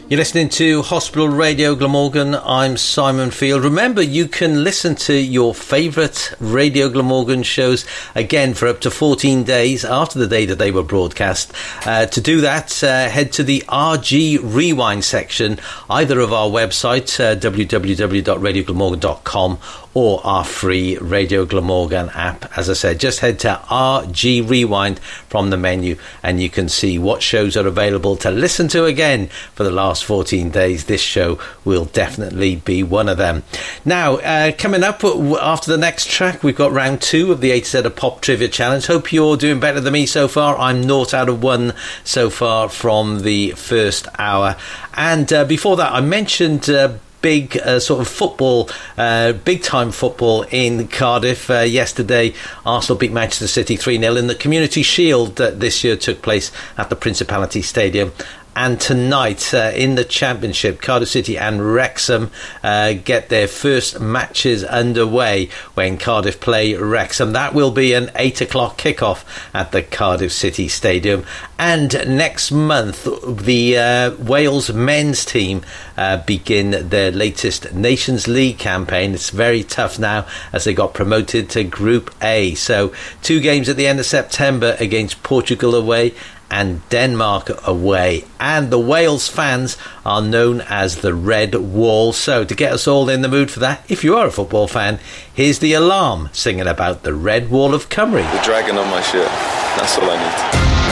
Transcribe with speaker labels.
Speaker 1: You're listening to Hospital Radio Glamorgan. I'm Simon Field. Remember, you can listen to your favourite Radio Glamorgan shows again for up to 14 days after the day that they were broadcast. To do that, head to the RG Rewind section, either of our websites, www.radioglamorgan.com, or our free Radio Glamorgan app. As I said, just head to RG Rewind from the menu and you can see what shows are available to listen to again for the last 14 days. This show will definitely be one of them. Now, coming up after the next track, we've got round 2 of the A to Z of Pop Trivia Challenge. Hope you're doing better than me so far. I'm 0 out of 1 so far from the first hour. And before that, I mentioned big sort of football, big time football in Cardiff. Yesterday, Arsenal beat Manchester City 3-0 in the Community Shield that this year took place at the Principality Stadium. And tonight, in the Championship, Cardiff City and Wrexham get their first matches underway when Cardiff play Wrexham. That will be an 8 o'clock kickoff at the Cardiff City Stadium. And next month, the Wales men's team begin their latest Nations League campaign. It's very tough now as they got promoted to Group A. So 2 games at the end of September against Portugal away and Denmark away. And the Wales fans are known as the Red Wall. So to get us all in the mood for that, if you are a football fan, here's The Alarm singing about the Red Wall of Cymru.
Speaker 2: The dragon on my shirt, that's all I need.